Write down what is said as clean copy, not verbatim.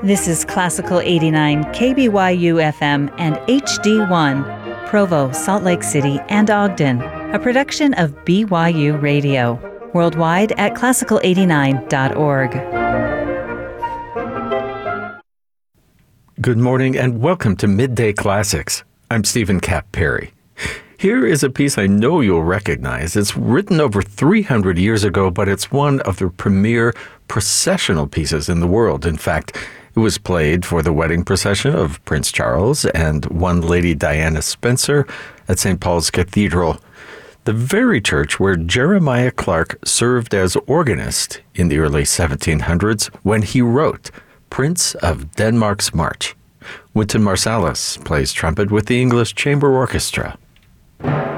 This is Classical 89 KBYU FM and HD1, Provo, Salt Lake City, and Ogden, a production of BYU Radio, worldwide at classical89.org. Good morning and welcome to Midday Classics. I'm Stephen Cap Perry. Here is a piece I know you'll recognize. It's written over 300 years ago, but it's one of the premier processional pieces in the world. In fact, it was played for the wedding procession of Prince Charles and one Lady Diana Spencer at St. Paul's Cathedral, the very church where Jeremiah Clarke served as organist in the early 1700s when he wrote Prince of Denmark's March. Wynton Marsalis plays trumpet with the English Chamber Orchestra.